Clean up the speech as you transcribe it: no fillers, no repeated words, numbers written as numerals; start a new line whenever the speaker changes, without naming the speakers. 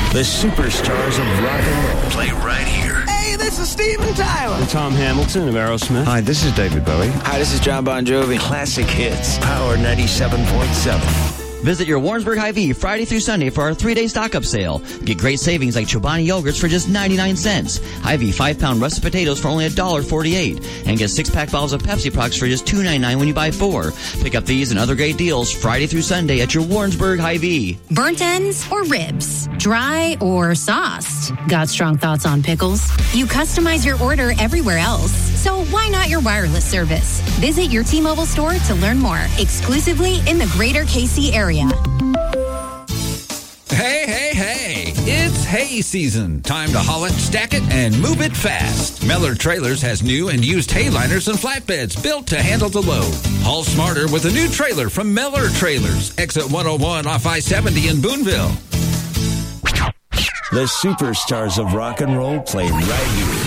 The superstars of rock and roll play right here.
Hey, this is Steven Tyler.
I'm Tom Hamilton of Aerosmith.
Hi, this is David Bowie.
Hi, this is John Bon Jovi.
Classic hits. Power 97.7.
Visit your Warrensburg Hy-Vee Friday through Sunday for our 3-day stock-up sale. Get great savings like Chobani yogurts for just 99 cents. Hy-Vee 5-pound russet potatoes for only $1.48. And get 6-pack bottles of Pepsi products for just $2.99 when you buy 4. Pick up these and other great deals Friday through Sunday at your Warrensburg Hy-Vee.
Burnt ends or ribs? Dry or sauced? Got strong thoughts on pickles? You customize your order everywhere else. So why not your wireless service? Visit your T-Mobile store to learn more. Exclusively in the greater KC area.
Hey, it's hay season. Time to haul it, stack it, and move it fast. Meller Trailers has new and used hay liners and flatbeds built to handle the load. Haul smarter with a new trailer from Meller Trailers. Exit 101 off I-70 in Boonville.
The superstars of rock and roll play right here.